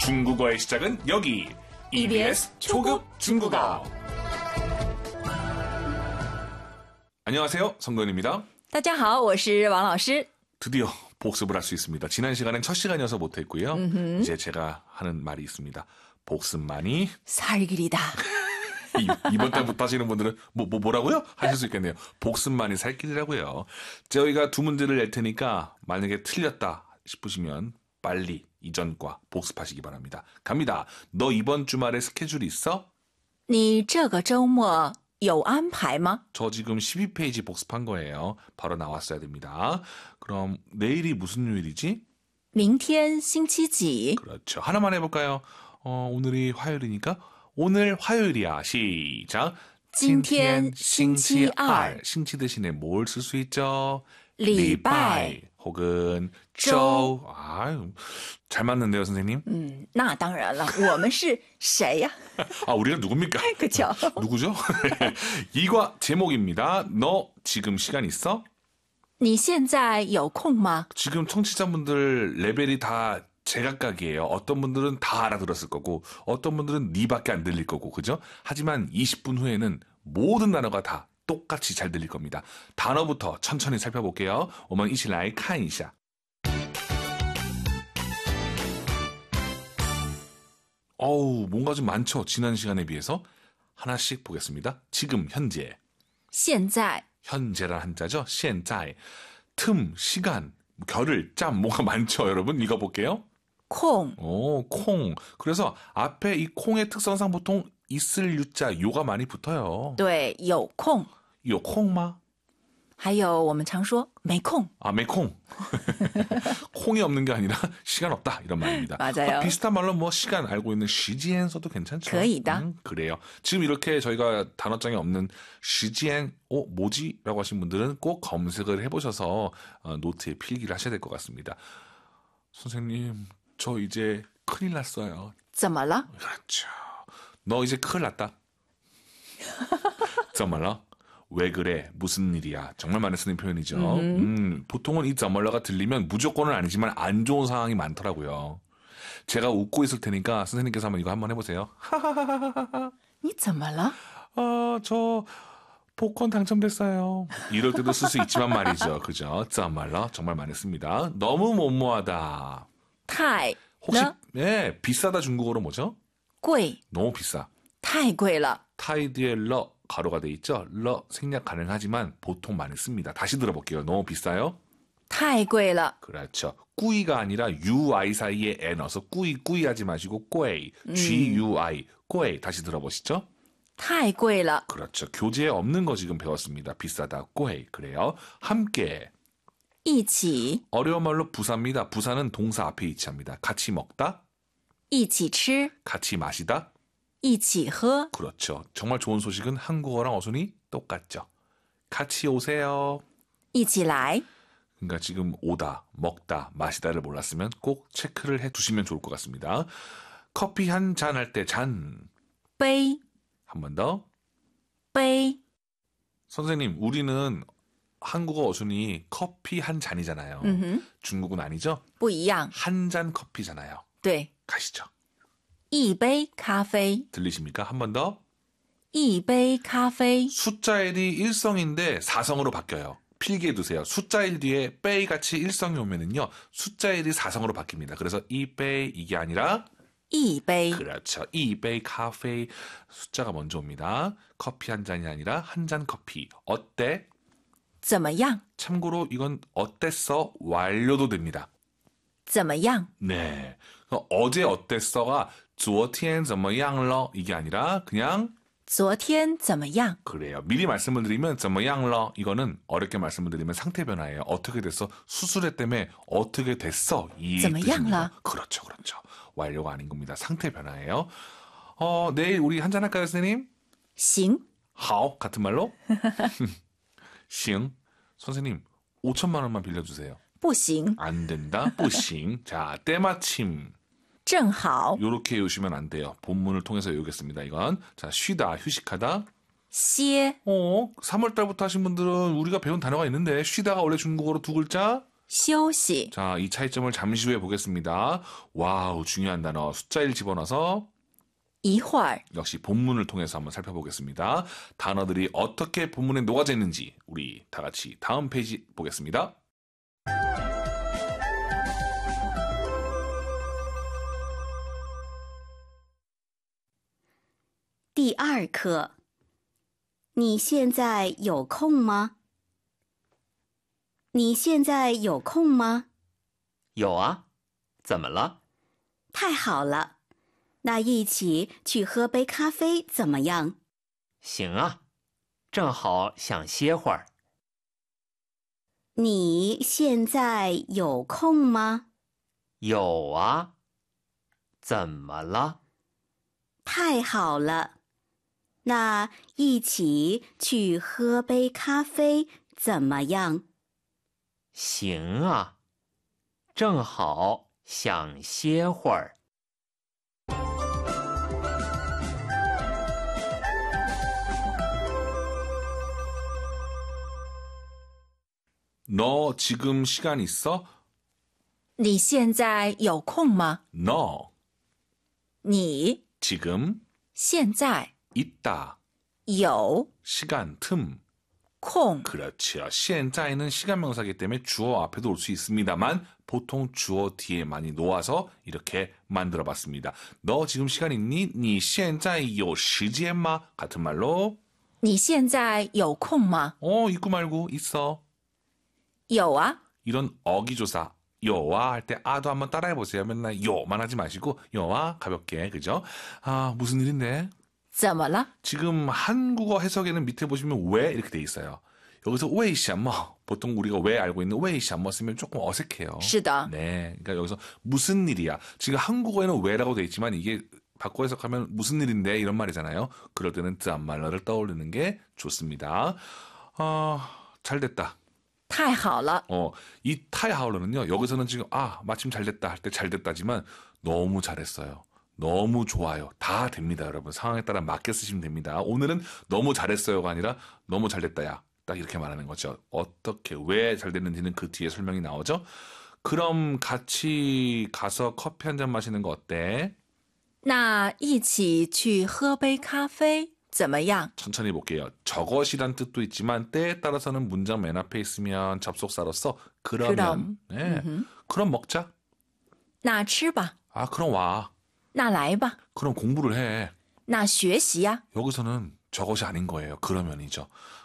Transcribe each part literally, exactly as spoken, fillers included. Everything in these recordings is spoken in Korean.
중국어의 시작은 여기 이비에스 초급 중국어. 안녕하세요, 성도현입니다. 大家好，我是王老师. 드디어 복습을 할 수 있습니다. 지난 시간엔 첫 시간이어서 못했고요. 음흠. 이제 제가 하는 말이 있습니다. 복습만이 살길이다. 이, 이번 달부터 하시는 분들은 뭐, 뭐 뭐라고요? 하실 수 있겠네요. 복습만이 살길이라고요. 저희가 두 문제를 낼 테니까 만약에 틀렸다 싶으시면 빨리 이전과 복습하시기 바랍니다. 갑니다. 너 이번 주말에 스케줄 있어? 你这个周末有安排吗? 저 지금 십이 페이지 복습한 거예요. 바로 나왔어야 됩니다. 그럼 내일이 무슨 요일이지? 明天星期几? 그렇죠. 하나만 해볼까요? 어, 오늘이 화요일이니까 오늘 화요일이야. 시작. 今天星期二. 星期 대신에 뭘 쓸 수 있죠? 礼拜 혹은 周. 아유, 잘 맞는데요, 선생님? 음, 那当然了. 我们是谁呀? 아, 우리가 누굽니까? 그쵸. 누구죠? 이과 제목입니다. 너 지금 시간 있어? 你现在有空吗? 지금 청취자분들 레벨이 다 제각각이에요. 어떤 분들은 다 알아들었을 거고 어떤 분들은 니밖에 안 들릴 거고, 그죠? 하지만 이십 분 후에는 모든 단어가 다 똑같이 잘 들릴 겁니다. 단어부터 천천히 살펴볼게요. 我们一起来看一下. 어우, 뭔가 좀 많죠? 지난 시간에 비해서. 하나씩 보겠습니다. 지금, 현재. 现在 현재란 한자죠? 现在. 틈, 시간, 결을, 짬, 뭐가 많죠, 여러분? 읽어볼게요. 空 오, 콩. 그래서 앞에 이 콩의 특성상 보통 있을 유자, 요가 많이 붙어요. 对有空 요 콩마? 还有我们常说没空 아, 메콩. 콩이 없는 게 아니라 시간 없다, 이런 말입니다. 맞아요. 아, 비슷한 말로 뭐 시간 알고 있는 시지엔 써도 괜찮죠. 可以的. 음, 그래요. 지금 이렇게 저희가 단어장에 없는 시지엔, 어, 뭐지? 라고 하신 분들은 꼭 검색을 해보셔서 어, 노트에 필기를 하셔야 될 것 같습니다. 선생님, 저 이제 큰일 났어요. 怎么了? 그렇죠. 너 이제 큰일 났다. 정말로? 왜 그래? 무슨 일이야? 정말 많이 쓰는 표현이죠. 음, 보통은 이 정말로가 들리면 무조건은 아니지만 안 좋은 상황이 많더라고요. 제가 웃고 있을 테니까 선생님께서 한번 이거 한번 해보세요. 你怎么了? 아, 저 복권 당첨됐어요. 이럴 때도 쓸 수 있지만 말이죠. 그죠? 정말로 정말 많이 씁니다. 너무 못모하다. 太 혹시 너? 네, 비싸다 중국어로 뭐죠? 贵 너무 비싸. 太贵了. 타이 뒤에 러 가로가 돼 있죠. 러 생략 가능하지만 보통 많이 씁니다. 다시 들어볼게요. 너무 비싸요? 太贵了. 그렇죠. 꾸이가 아니라 유아이 사이에 에 넣어서 꾸이 꾸이 하지 마시고 꾸이 G-U-I 꾸이 다시 들어보시죠. 太贵了. 그렇죠. 교재에 없는 거 지금 배웠습니다. 비싸다. 꾸이. 그래요. 함께. 一起 어려운 말로 부사입니다. 부사는 동사 앞에 위치합니다. 같이 먹다. 一起吃 같이 마시다. 一起喝 그렇죠. 정말 좋은 소식은 한국어랑 어순이 똑같죠. 같이 오세요. 一起来 그러니까 지금 오다, 먹다, 마시다를 몰랐으면 꼭 체크를 해두시면 좋을 것 같습니다. 커피 한 잔 할 때 잔. 杯 한 번 더. 杯 선생님, 우리는 한국어 어순이 커피 한 잔이잖아요. 음흠. 중국은 아니죠? 不一样. 한 잔 커피잖아요. 对 가시죠. 一杯咖啡 들리십니까? 한 번 더. 一杯咖啡 숫자 일이 일성인데 사성으로 바뀌어요. 필기해 두세요. 숫자 일 뒤에 빼이 같이 일성이 오면은요, 숫자 일이 사성으로 바뀝니다. 그래서 이 빼이 이게 아니라 一杯 그렇죠. 이 빼이 카페 숫자가 먼저 옵니다. 커피 한 잔이 아니라 한 잔 커피. 어때? 怎么样 참고로 이건 어땠어? 완료도 됩니다. 怎么样 네. 어제 어땠어가 昨天怎么样了? 이게 아니라 그냥 昨天怎么样 그래요. 미리 말씀을 드리면 怎么样了? 이거는 어렵게 말씀을 드리면 상태 변화예요. 어떻게 됐어? 수술에 때문에 어떻게 됐어? 이 怎么样了? 뜻입니다. 그렇죠. 그렇죠. 완료가 아닌 겁니다. 상태 변화예요. 어, 내일 우리 한잔 할까요, 선생님? 行 하오 같은 말로? 싱. 선생님, 오천만 원만 빌려주세요. 不行 안 된다. 뿌싱. 자, 때마침. 正好 요렇게 외우시면 안 돼요. 본문을 통해서 외우겠습니다. 이건. 자, 쉬다, 휴식하다. 歇 어, 삼월 달부터 하신 분들은 우리가 배운 단어가 있는데 쉬다가 원래 중국어로 두 글자? 休息 자, 이 차이점을 잠시 후에 보겠습니다. 와우, 중요한 단어 숫자를 집어넣어서 一会儿 역시 본문을 통해서 한번 살펴보겠습니다. 단어들이 어떻게 본문에 녹아져 있는지 우리 다 같이 다음 페이지 보겠습니다. 第二课，你现在有空吗？你现在有空吗？ 有啊，怎么了？ 太好了，那一起去喝杯咖啡怎么样？ 行啊，正好想歇会儿。 你现在有空吗？ 有啊，怎么了？ 太好了，那一起去喝杯咖啡怎么样？ 行啊，正好想歇会儿。 너 지금 시간 있어? 你现在有空吗？ 너 你 지금 现在 있다. 有 시간 틈. 空 그렇죠. 现在는 시간 명사이기 때문에 주어 앞에도 올 수 있습니다만 보통 주어 뒤에 많이 놓아서 이렇게 만들어 봤습니다. 너 지금 시간 있니? 你现在有时间吗? 같은 말로 你现在有空吗？ 어, 있고 말고 있어. 有啊， 이런 어기조사 요와 할 때 아도 한번 따라해 보세요. 맨날 요만 하지 마시고 요와 가볍게 그죠? 아 무슨 일인데? 怎么了？ 지금 한국어 해석에는 밑에 보시면 왜 이렇게 돼 있어요. 여기서 왜 샤머 보통 우리가 왜 알고 있는 왜 샤머 쓰면 조금 어색해요. 是的， 네, 그러니까 여기서 무슨 일이야. 지금 한국어에는 왜라고 돼 있지만 이게 바꿔 해석하면 무슨 일인데 이런 말이잖아요. 그럴 때는 쯔안말러를 떠올리는 게 좋습니다. 아, 잘 됐다. 太好了， 어, 이 타이하울러는요, 여기서는 지금, 아, 마침 잘 됐다 할 때 잘 됐다지만, 너무 잘했어요. 너무 좋아요. 다 됩니다, 여러분. 상황에 따라 맞게 쓰시면 됩니다. 오늘은 너무 잘했어요가 아니라, 너무 잘 됐다야. 딱 이렇게 말하는 거죠. 어떻게, 왜 잘 됐는지는 그 뒤에 설명이 나오죠? 그럼 같이 가서 커피 한 잔 마시는 거 어때? 那一起去喝杯咖啡怎么样？ 천천히 볼게요. 저것이란 뜻도 있지만 때에 따라서는 문장 맨 앞에 있으면 접속사로서 그러면 그럼. 네. 음흠. 그럼 먹자. 那吃吧， 아 그럼 와. 那来吧， 그럼 공부를 해. 那学习呀、 여기서는 저것이 아닌 거예요. 그러면이죠.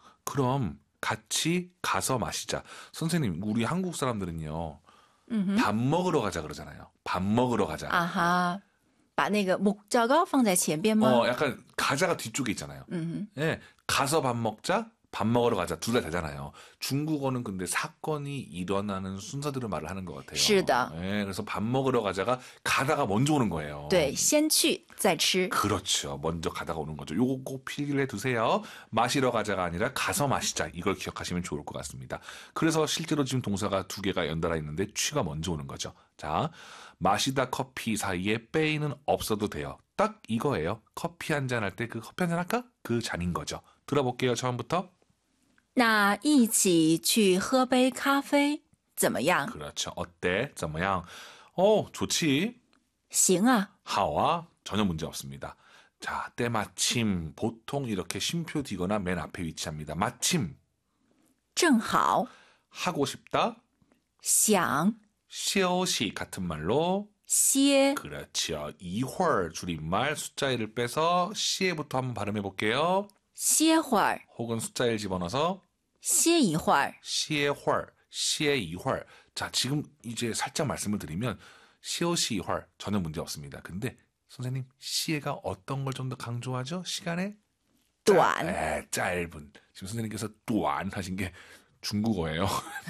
그럼 같이 가서 마시자. 선생님 우리 한국 사람들은요. 嗯哼， 밥 먹으러 가자 그러잖아요. 밥 먹으러 가자. 啊哈，把那个목자가放在前边吗？ 어 약간 가자가 뒤쪽에 있잖아요. 嗯 예, 가서 밥 먹자, 밥 먹으러 가자 둘 다 되잖아요. 중국어는 근데 사건이 일어나는 순서대로 말을 하는 것 같아요. 是的。 예, 그래서 밥 먹으러 가자가 가다가 먼저 오는 거예요. 哼，对，先去再吃。 그렇죠. 먼저 가다가 오는 거죠. 요거 꼭 필기를 해두세요. 마시러 가자가 아니라 가서 마시자. 이걸 기억하시면 좋을 것 같습니다. 그래서 실제로 지금 동사가 두 개가 연달아 있는데 취가 먼저 오는 거죠. 자, 마시다 커피 사이에 빼이는 없어도 돼요. 딱 이거예요. 커피 한 잔 할 때 그 커피 한 잔 할까? 그 잔인 거죠. 들어볼게요. 처음부터. 那一起去喝杯咖啡怎么样？ 그렇죠. 어때? 怎么样? 어, 좋지. 行啊， 하와 전혀 문제 없습니다. 자, 때마침 보통 이렇게 쉼표 뒤거나 맨 앞에 위치합니다. 마침 正好 하고 싶다. 想 시오시 같은 말로 歇 그렇죠. 이월 줄임말 숫자 일을 빼서 시에부터 한번 발음해 볼게요. 歇会儿， 혹은 숫자 일 집어넣어서 歇一会儿， 시에월, 시에이월. 자, 지금 이제 살짝 말씀을 드리면 시오시 이월 전혀 문제 없습니다. 근데 선생님 시에가 어떤 걸 좀 더 강조하죠? 시간에 短 에, 짧은. 지금 선생님께서 또안 하신 게 중국어예요.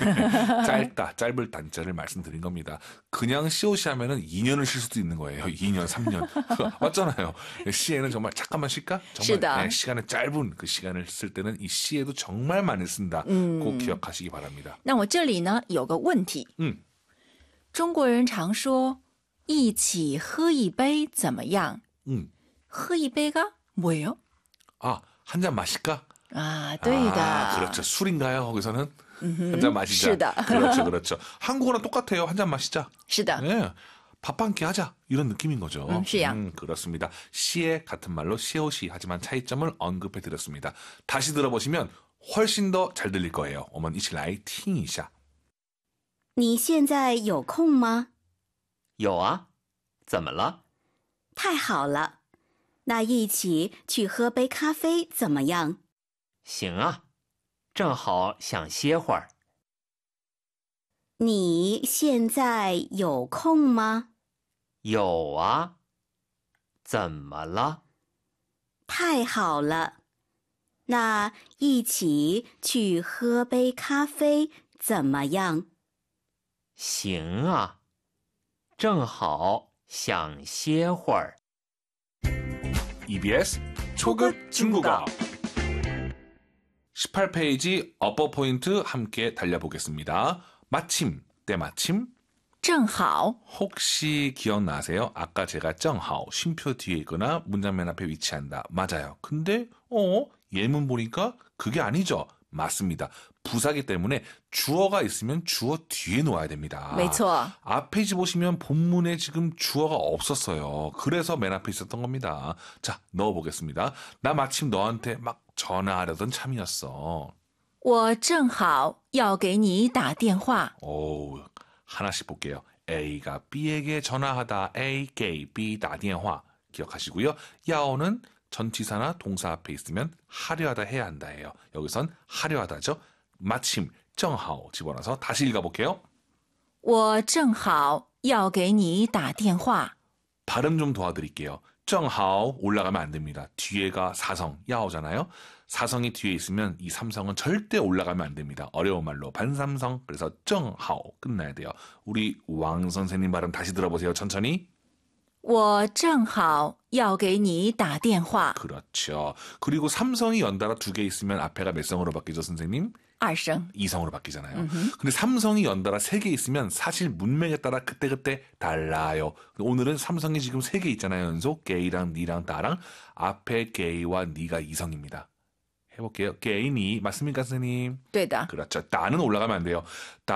짧다, 짧을 단자를 말씀드린 겁니다. 그냥 시오시 하면은 이 년을 쉴 수도 있는 거예요. 이 년, 삼 년. 맞잖아요. 시에는 정말 잠깐만 쉴까? 정말 시다. 네, 시간은 짧은 그 시간을 쓸 때는 이 시에도 정말 많이 쓴다. 음. 꼭 기억하시기 바랍니다. 那我这里呢有个问题， 음, 中国人常说一起喝一杯怎么样？ 음. 喝一杯가 뭐예요? 아, 한 잔 마실까? 아, 对的。 아, 그렇죠. 술인가요? 거기서는? 한 잔 마시자. 是的 그렇죠, 그렇죠. 한국어랑 똑같아요. 한 잔 마시자. 是的 예. 밥 한 끼 하자. 이런 느낌인 거죠. 음, 是呀. 음, 그렇습니다. 시에 같은 말로 시오시 하지만 차이점을 언급해 드렸습니다. 다시 들어보시면 훨씬 더 잘 들릴 거예요. 我们一起来听一下. 你现在有空吗？ 有啊，怎么了？ 太好了，那一起去喝杯咖啡怎么样？ 行啊，正好想歇会儿。 你现在有空吗？ 有啊，怎么了？ 太好了，那一起去喝杯咖啡怎么样？ 行啊，正好想歇会儿。 이비에스 초급 중국어 십팔 페이지 어퍼 포인트 함께 달려보겠습니다. 마침, 때마침. 正好 혹시 기억나세요? 아까 제가 정하오, 쉼표 뒤에 있거나 문장 맨 앞에 위치한다. 맞아요. 근데 어? 예문 보니까 그게 아니죠. 맞습니다. 부사기 때문에 주어가 있으면 주어 뒤에 놓아야 됩니다. 没错 앞에 지 보시면 본문에 지금 주어가 없었어요. 그래서 맨 앞에 있었던 겁니다. 자, 넣어보겠습니다. 나 마침 너한테 막 전화하려던 참이었어. 我正好要给你打电话 오, 하나씩 볼게요. A가 B에게 전화하다. A, 게 B, 打电话 기억하시고요. 야오는 전치사나 동사 앞에 있으면 하려 하다 해야 한다예요. 여기선 하려 하다죠. 마침, 正好 집어넣어서 다시 읽어볼게요. 我正好要给你打电话 발음 좀 도와드릴게요. 正好 올라가면 안 됩니다. 뒤에가 사성, 야오잖아요. 사성이 뒤에 있으면 이 삼성은 절대 올라가면 안 됩니다. 어려운 말로 반삼성. 그래서 正好 끝나야 돼요. 우리 왕 선생님 발음 다시 들어보세요. 천천히. 我正好要给你打电话 그렇죠. 그리고 삼성이 연달아 두 개 있으면 앞에가 몇 성으로 바뀌죠, 선생님? 二声 이성으로 바뀌잖아요. 근데 삼성이 연달아 세 개 있으면 사실 문맥에 따라 그때그때 달라요. 오늘은 삼성이 지금 세 개 있잖아요, 연속. 게이랑 니랑 따랑. 앞에 게이와 니가 이성입니다. 해볼게요. 게이, 니. 맞습니까, 선생님? 对的 그렇죠. 따는 올라가면 안 돼요.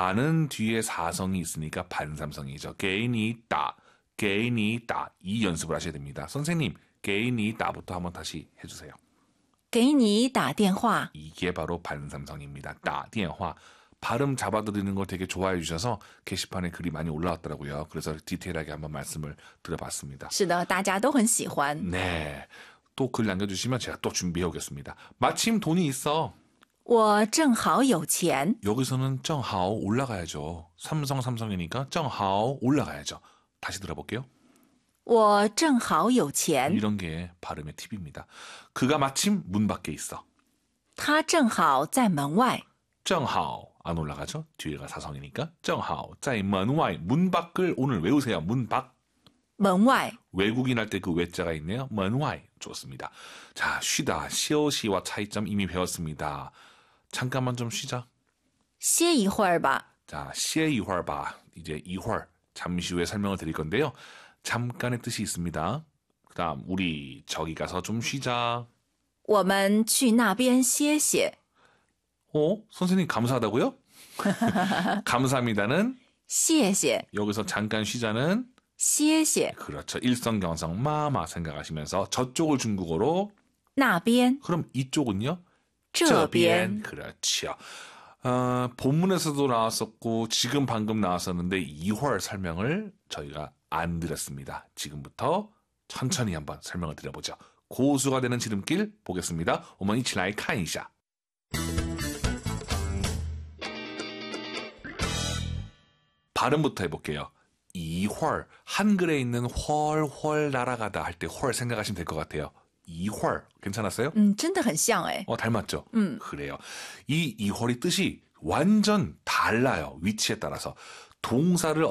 따는 뒤에 사성이 있으니까 반삼성이죠. 게이, 니, 따. 게이, 니, 따. 이 연습을 하셔야 됩니다. 선생님, 게이, 니, 따부터 한번 다시 해주세요. 给你打电话 이게 바로 반삼성입니다. 따, 电话. 발음 잡아드리는 걸 되게 좋아해 주셔서 게시판에 글이 많이 올라왔더라고요. 그래서 디테일하게 한번 말씀을 드려봤습니다. 是的大家都很喜欢 네. 또 글 남겨주시면 제가 또 준비해 오겠습니다. 마침 돈이 있어. 我正好有钱 여기서는 正好 올라가야죠. 삼성 삼성이니까 正好 올라가야죠. 다시 들어볼게요. 我正好有钱 이런 게 발음의 팁입니다. 그가 마침 문 밖에 있어. 他正好在门外正好 안 올라가죠? 뒤에가 사성이니까 正好在门外 문 밖을 오늘 외우세요. 문 밖. 门外 외국인 할 때 그 외자가 있네요. 门外 좋습니다. 자, 쉬다, 시오시와 차이점 이미 배웠습니다. 잠깐만 좀 쉬자. 歇一会儿吧 자, 시에 이활 봐. 이제 이활 잠시 후에 설명을 드릴 건데요. 잠깐의 뜻이 있습니다. 그다음 우리 저기 가서 좀 쉬자. 我们去那边歇歇 어? 선생님 감사하다고요? 감사합니다는 谢谢 여기서 잠깐 쉬자는 歇歇 그렇죠. 일성경성 마마 생각하시면서 저쪽을 중국어로 那边 그럼 이쪽은요? 这边 그렇죠. 어, 본문에서도 나왔었고 지금 방금 나왔었는데 이활 설명을 저희가 안 드렸습니다. 지금부터 천천히 한번 설명을 드려보죠. 고수가 되는 지름길 보겠습니다. 我们一起来看一下. 발음부터 해볼게요. 이활 한글에 있는 헐헐 날아가다 할 때 헐 생각하시면 될 것 같아요. 이활 괜찮았어요? 嗯真的很像哎 어 닮았죠? 음. 그래요. 이 이활의 뜻이 완전 달라요. 위치에 따라서 동사를